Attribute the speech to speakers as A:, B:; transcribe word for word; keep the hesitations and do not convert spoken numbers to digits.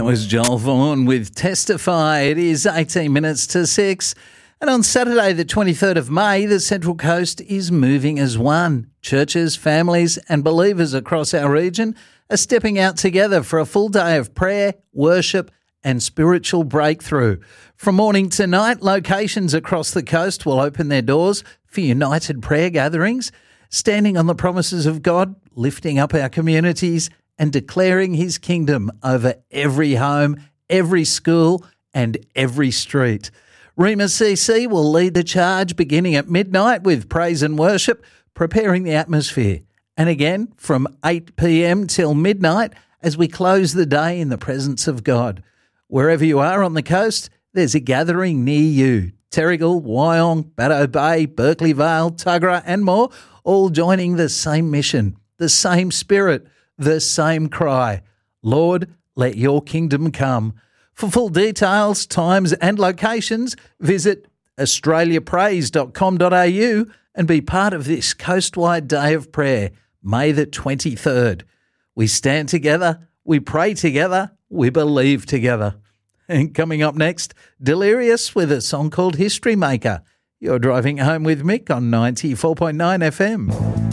A: was Joel Vaughan with Testify. It is eighteen minutes to six. And on Saturday, the twenty-third of May, the Central Coast is moving as one. Churches, families and believers across our region are stepping out together for a full day of prayer, worship and spiritual breakthrough. From morning to night, locations across the coast will open their doors for united prayer gatherings, standing on the promises of God, lifting up our communities and declaring his kingdom over every home, every school and every street. Rema C C will lead the charge beginning at midnight with praise and worship, preparing the atmosphere. And again from eight p.m. till midnight as we close the day in the presence of God. Wherever you are on the coast, there's a gathering near you. Terrigal, Wyong, Baddo Bay, Berkeley Vale, Tuggerah and more, all joining the same mission, the same spirit, the same cry. Lord, let your kingdom come. For full details, times and locations, visit australia praise dot com dot a u and be part of this coastwide day of prayer, May the twenty-third. We stand together, we pray together, we believe together. And coming up next, Delirious with a song called History Maker. You're driving home with Mick on ninety-four point nine F M.